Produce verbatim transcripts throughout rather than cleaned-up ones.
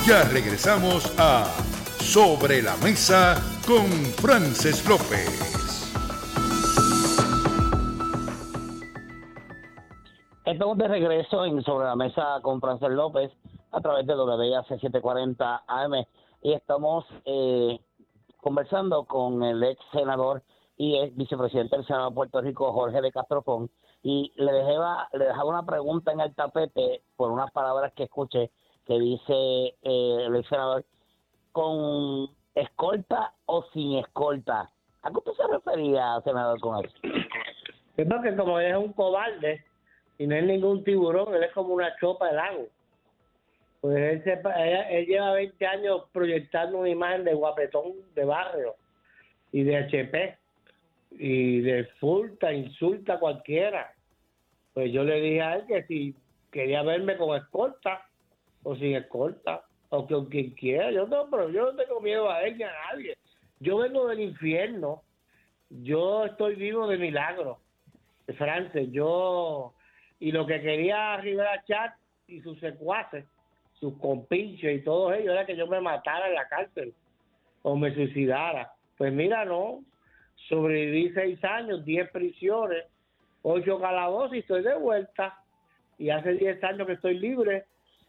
Ya regresamos a Sobre la Mesa con Frances López. Estamos de regreso en Sobre la Mesa con Frances López a través de W A C setecientos cuarenta A M y estamos eh, conversando con el ex senador y ex vicepresidente del Senado de Puerto Rico, Jorge de Castrofón, y le dejaba, le dejaba una pregunta en el tapete por unas palabras que escuché que dice eh, el ex senador, ¿con escolta o sin escolta? ¿A qué usted se refería, senador, con eso? Es porque como él es un cobarde y no es ningún tiburón, él es como una chopa de lago. Pues él, se, él, él lleva veinte años proyectando una imagen de guapetón de barrio y de H P y de fulta, insulta a cualquiera. Pues yo le dije a él que si quería verme con escolta o sin escolta o con quien quiera, yo no, pero yo no tengo miedo a él ni a nadie. Yo vengo del infierno, yo estoy vivo de milagro, Frances. Yo y lo que quería Rivera Chatz y sus secuaces, sus compinches y todos ellos era que yo me matara en la cárcel o me suicidara. Pues mira, no, sobreviví seis años, diez prisiones, ocho calabozos y estoy de vuelta. Y hace diez años que estoy libre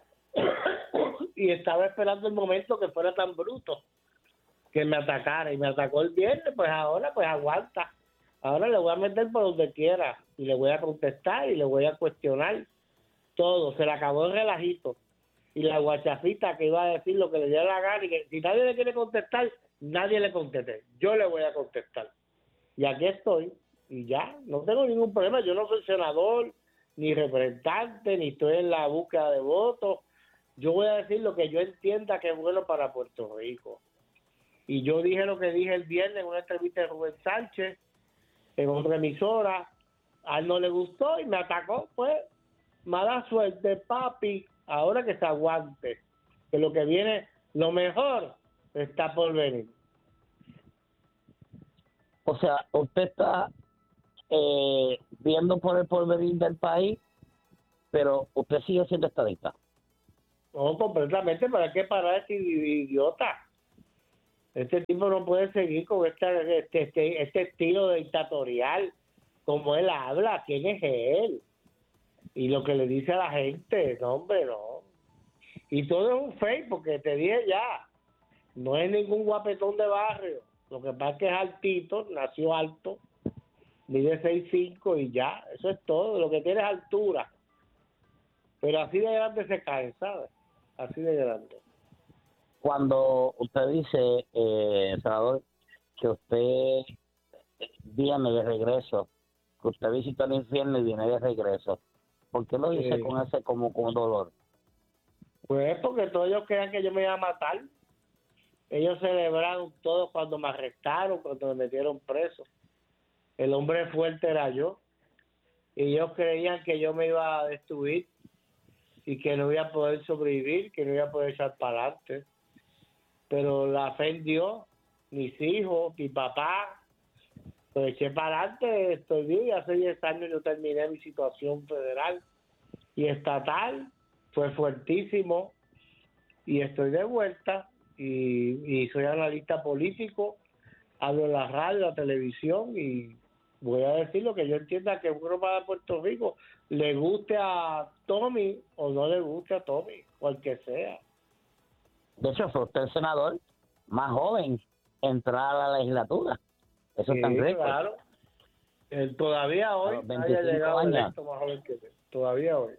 y estaba esperando el momento que fuera tan bruto que me atacara y me atacó el viernes. Pues ahora pues aguanta, ahora le voy a meter por donde quiera y le voy a contestar y le voy a cuestionar todo. Se le acabó el relajito y la guachafita que iba a decir lo que le diera la gana y que si nadie le quiere contestar, nadie le conteste, yo le voy a contestar. Y aquí estoy y ya, no tengo ningún problema. Yo no soy senador ni representante ni estoy en la búsqueda de votos. Yo voy a decir lo que yo entienda que es bueno para Puerto Rico. Y yo dije lo que dije el viernes en una entrevista de Rubén Sánchez en otra emisora. A él no le gustó y me atacó. Pues mala suerte, papi, ahora que se aguante, que lo que viene, lo mejor está por venir. O sea, usted está eh, viendo por el porvenir del país, pero usted sigue siendo estadista. No, completamente, pero hay que parar ese idiota. Este tipo no puede seguir con este, este, este, este estilo dictatorial, como él habla. ¿Quién es él? Y lo que le dice a la gente, no, hombre, no. Y todo es un fake, porque te dije ya, no es ningún guapetón de barrio. Lo que pasa es que es altito, nació alto, mide seis cinco y ya, eso es todo. Lo que tiene es altura. Pero así de grande se cae, ¿sabes? Así de grande. Cuando usted dice, eh, senador, que usted viene de regreso, que usted visitó el infierno y viene de regreso, ¿por qué lo dice Sí. con ese como con dolor? Pues porque todos ellos creían que yo me iba a matar. Ellos celebraron todo cuando me arrestaron, cuando me metieron preso. El hombre fuerte era yo. Y ellos creían que yo me iba a destruir y que no iba a poder sobrevivir, que no iba a poder echar para adelante. Pero la fe en Dios, mis hijos, mi papá, pues eché para adelante, estoy bien. Hace diez años yo terminé mi situación federal y estatal, fue fuertísimo y estoy de vuelta y, y soy analista político, hablo en la radio, la televisión y voy a decir lo que yo entienda que es bueno para Puerto Rico, le guste a Tommy o no le guste a Tommy, cual que sea. De hecho, fue usted el senador más joven en entrar a la legislatura. Eso Sí, es tan rico. claro. Eh, todavía hoy nadie ha llegado electo más joven que él. Todavía hoy.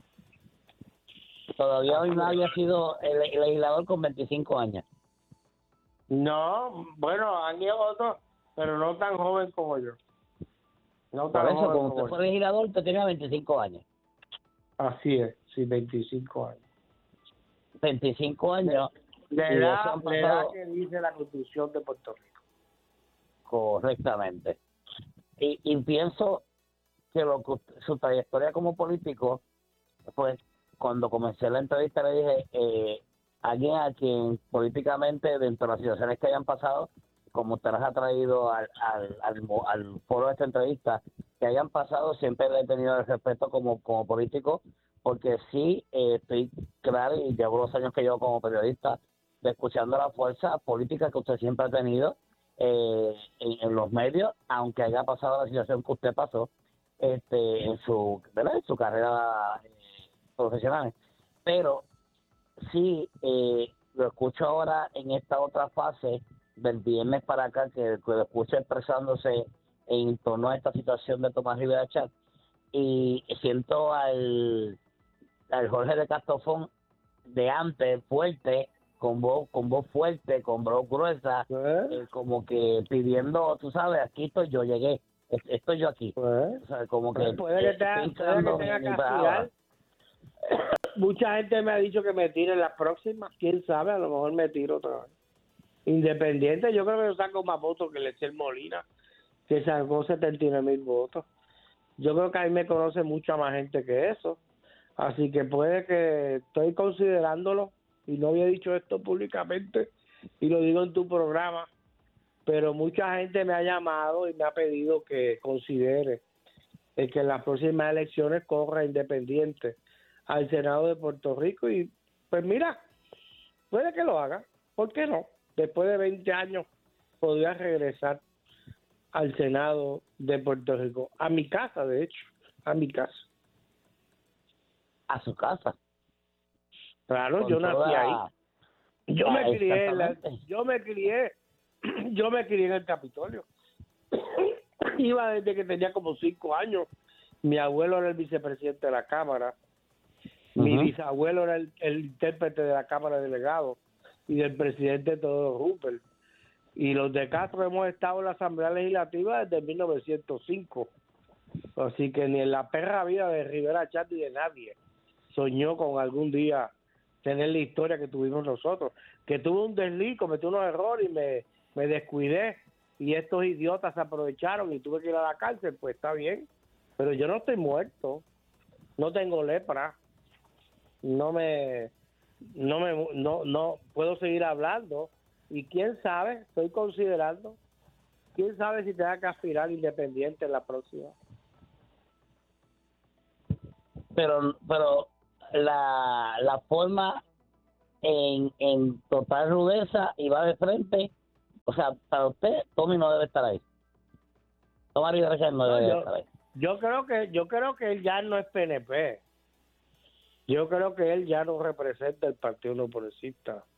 Todavía hoy nadie ha sido el, el legislador con veinticinco años. No, bueno, han ido otros, pero no tan joven como yo. No tan Por eso, joven como como usted fue yo. legislador, usted tenía veinticinco años. Así es, sí, veinticinco años. veinticinco años. De y edad, eso han de edad pasado que dice la Constitución de Puerto Rico. correctamente. Y, y pienso que lo que usted- su trayectoria como político, pues cuando comencé la entrevista le dije, eh, alguien a quien políticamente, dentro de las situaciones que hayan pasado, como usted las ha traído al, al, al, mo- al foro de esta entrevista, que hayan pasado, siempre le he tenido el respeto como, como político, porque sí eh, estoy claro y llevo los años que llevo como periodista de escuchando la fuerza política que usted siempre ha tenido eh, en, en los medios, aunque haya pasado la situación que usted pasó este, en su, ¿verdad? En su carrera eh, profesional. Pero sí, eh, lo escucho ahora en esta otra fase del viernes para acá, que, que lo escucho expresándose en torno a esta situación de Tomás Rivera Chat, y siento al, al Jorge de Castrofón de antes, fuerte, con voz, con voz fuerte, con voz gruesa, Pues, eh, como que pidiendo, tú sabes, aquí estoy yo, llegué, est- estoy yo aquí. pues, O sea, como que pues, puede que, eh, tenga, estoy puede que entrando tenga en que mi palabra. aspirar. Mucha gente me ha dicho que me tire en las próximas. Quién sabe, a lo mejor me tiro otra vez. Independiente, yo creo que yo saco más votos que Lechel Molina, que sacó setenta y nueve mil votos. Yo creo que a mí me conoce mucha más gente que eso. Así que puede que estoy considerándolo, y no había dicho esto públicamente, y lo digo en tu programa, pero mucha gente me ha llamado y me ha pedido que considere el que en las próximas elecciones corra independiente al Senado de Puerto Rico. Y pues mira, puede que lo haga, ¿por qué no? Después de veinte años podría regresar al Senado de Puerto Rico, a mi casa, de hecho, a mi casa. A su casa. Claro, Con yo nací toda- ahí. Yo Ah, me crié, en la- exactamente. yo me crié, yo me crié en el Capitolio. Iba desde que tenía como cinco años. Mi abuelo era el vicepresidente de la Cámara. Mi Ujú. bisabuelo era el, el intérprete de la Cámara de Delegados y del presidente Teodoro Rupert. Y los de Castro hemos estado en la Asamblea Legislativa desde mil novecientos cinco. Así que ni en la perra vida de Rivera Chat ni de nadie soñó con algún día tener la historia que tuvimos nosotros. Que tuve un desliz, cometí unos errores y me, me descuidé, y estos idiotas se aprovecharon y tuve que ir a la cárcel, pues está bien. Pero yo no estoy muerto, no tengo lepra, no me no me no no puedo seguir hablando, y quién sabe, estoy considerando, quién sabe si tenga que aspirar independiente en la próxima. Pero, pero la, la forma en, en total rudeza y va de frente, o sea, para usted, Tommy no debe estar ahí. Tomás Rivera Chat no No, debe yo, estar ahí. yo creo que yo creo que él ya no es P N P. Yo creo que él ya no representa el Partido No Progresista.